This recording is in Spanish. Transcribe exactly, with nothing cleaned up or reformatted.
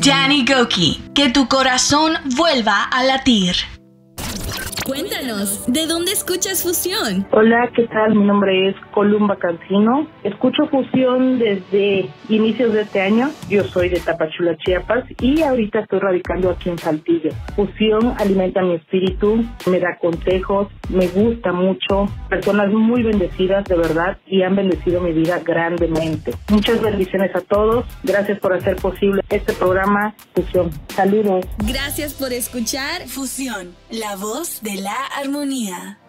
Danny Gokey, que tu corazón vuelva a latir. Cuéntanos, ¿de dónde escuchas Fusión? Hola, ¿qué tal? Mi nombre es Columba Cancino. Escucho Fusión desde inicios de este año. Yo soy de Tapachula, Chiapas, y ahorita estoy radicando aquí en Saltillo. Fusión alimenta mi espíritu, me da consejos, me gusta mucho. Personas muy bendecidas, de verdad, y han bendecido mi vida grandemente. Muchas bendiciones a todos. Gracias por hacer posible este programa Fusión. Saludos. Gracias por escuchar Fusión, la voz de la armonía.